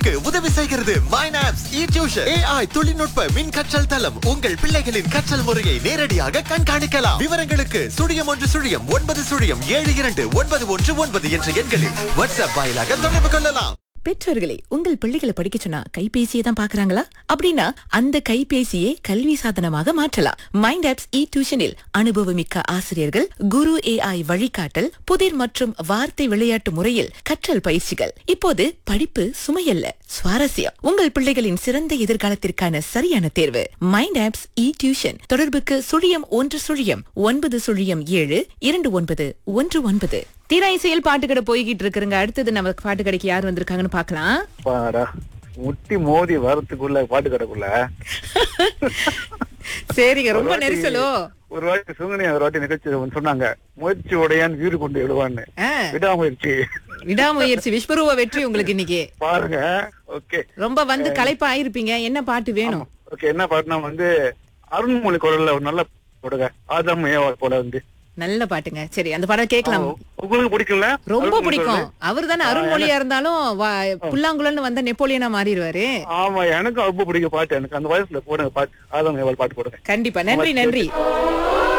கற்றலுக்கு உதவி செய்கிறது மைனாப்ஸ் இ டியூஷன். AI தொழில்நுட்ப மின் கற்றல் தளம். உங்கள் பிள்ளைகளின் கற்றல் முறையை நேரடியாக கண்காணிக்கலாம். விவரங்களுக்கு 0110092919 என்ற எண்களில் வாட்ஸ்அப் வாயிலாக தொடர்பு கொள்ளலாம். பெற்றோர்களே, உங்கள் பிள்ளைகளை படிக்க சொன்னா கைபேசியை தான் பாக்குறாங்களா? அப்படின்னா அந்த கைபேசியை கல்வி சாதனமாக மாற்றலாம். மைண்ட் ஆப்ஸ் இ டியூஷனில் அனுபவமிக்க ஆசிரியர்கள், குரு AI வழிகாட்டல், புதிர் மற்றும் வார்த்தை விளையாட்டு முறையில் கற்றல் பயிற்சிகள். இப்போது படிப்பு சுமையல்ல, சுவாரஸ்யம். உங்கள் பிள்ளைகளின் சிறந்த எதிர்காலத்திற்கான சரியான தேர்வு மைண்ட் ஆப்ஸ் இ டியூஷன். தொடர்புக்கு 011009272919. தீராய் செயல் பாட்டுக்கடை போய்கிட்டு இருக்குங்க. அடுத்தது நம்ம பாட்டு கடைக்கு யார் வந்திருக்காங்கன்னு பாக்கலாம். பாரா முட்டி மோதி வரத்துக்குள்ள பாட்டு கடைக்குள்ள சரிங்க, ரொம்ப நெரிசலோ. ஒரு வாட்டி சுங்கனி ஒரு வாட்டி நிகழ்ச்சி சொன்னாங்க, முயற்சி உடையான் வீடு கொண்டு எழுவான்னு. விடாமுயற்சி விஸ்வரூப வெற்றி உங்களுக்கு இன்னைக்கு பாருங்க. ஓகே, ரொம்ப வந்து களைப்பா ஆயிருப்பீங்க. என்ன பாட்டு வேணும்? ஓகே, என்ன பாட்டுனா வந்து அருண்மொழி குரல்ல ஒரு நல்ல போடுங்க, ஆதாம் ஏவாள் போல வந்து நல்ல பாட்டுங்க. சரி, அந்த பாடம் கேட்கலாம். உங்களுக்கு பிடிக்கும்ல? ரொம்ப பிடிக்கும். அவர் தானே அருண்மொழியா இருந்தாலும் புல்லாங்குழல்னு வந்த நெப்போலியனா மாறிடுவாரு. ஆமா, எனக்கு ரொம்ப பிடிக்கும் பாட்டு. எனக்கு அந்த வயசுல போடுங்க பாட்டு, ஆதாம் ஏவாள் பாட்டு போடுங்க. கண்டிப்பா. நன்றி நன்றி.